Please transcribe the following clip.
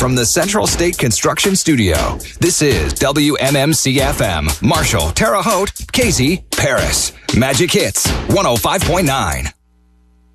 from the Central State Construction Studio. This is WMMC-FM, Marshall, Terre Haute, Casey, Paris. Magic Hits 105.9.